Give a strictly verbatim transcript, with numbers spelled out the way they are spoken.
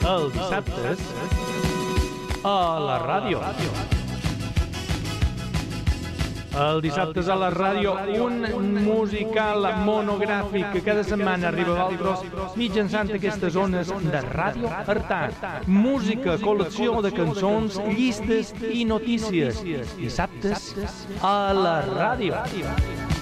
Els dissabtes a la ràdio. El dissabtes a la ràdio, un musical monogràfic que cada setmana arriba a Valdros mitjançant aquestes zones de Ràdio Artà. Música, col·lecció de cançons, llistes i notícies. Dissabtes a la ràdio.